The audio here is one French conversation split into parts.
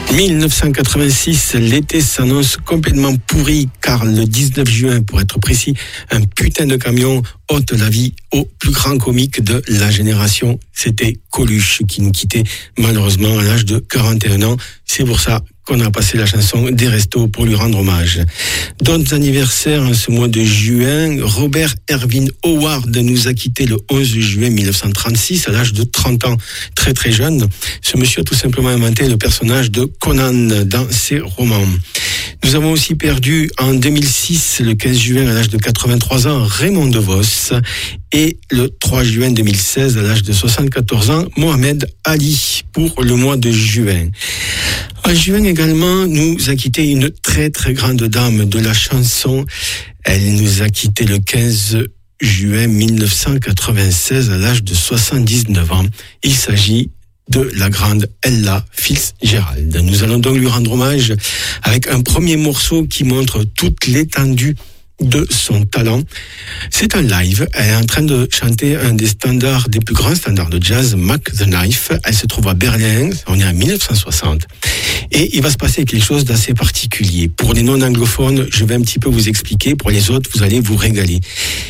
1986, l'été s'annonce complètement pourri car le 19 juin, pour être précis, un putain de camion ôte la vie au plus grand comique de la génération. C'était Coluche qui nous quittait malheureusement à l'âge de 41 ans. C'est pour ça qu'on a passé la chanson des Restos pour lui rendre hommage. D'autres anniversaires en ce mois de juin, Robert Ervin Howard nous a quitté le 11 juin 1936 à l'âge de 30 ans, très très jeune. Ce monsieur a tout simplement inventé le personnage de Conan dans ses romans. Nous avons aussi perdu en 2006, le 15 juin à l'âge de 83 ans, Raymond DeVos, et le 3 juin 2016 à l'âge de 74 ans, Mohamed Ali pour le mois de juin. En juin également, nous a quitté une très très grande dame de la chanson. Elle nous a quitté le 15 juin 1996 à l'âge de 79 ans. Il s'agit de la grande Ella Fitzgerald. Nous allons donc lui rendre hommage avec un premier morceau qui montre toute l'étendue de son talent. C'est un live. Elle est en train de chanter un des standards, des plus grands standards de jazz, Mac the Knife. Elle se trouve à Berlin. On est en 1960. Et il va se passer quelque chose d'assez particulier. Pour les non-anglophones, je vais un petit peu vous expliquer. Pour les autres, vous allez vous régaler.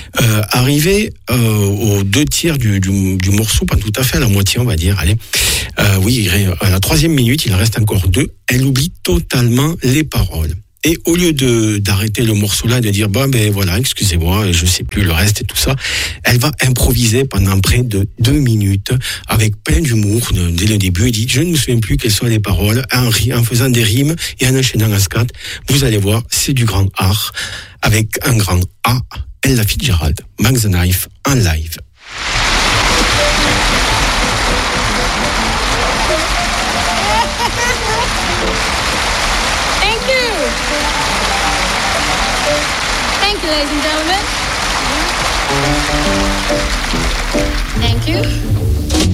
Arrivé aux 2/3 du morceau, pas tout à fait, à la moitié, on va dire. Allez. Oui, à la 3e minute, il en reste encore 2. Elle oublie totalement les paroles. Et au lieu d'arrêter le morceau là, de dire ben voilà, excusez-moi, je sais plus le reste et tout ça, elle va improviser pendant près de 2 minutes avec plein d'humour dès le début. Elle dit je ne me souviens plus quelles sont les paroles, en faisant des rimes et en enchaînant un scat. Vous allez voir, c'est du grand art avec un grand A. Ella Fitzgerald, Mac the Knife en live. Thank you, ladies and gentlemen.